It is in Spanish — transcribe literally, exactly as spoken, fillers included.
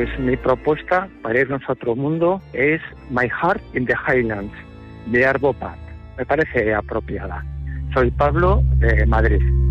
Pues mi propuesta para irnos a otro mundo es My Heart in the Highlands, de Arvo Pärt. Me parece apropiada. Soy Pablo, de Madrid.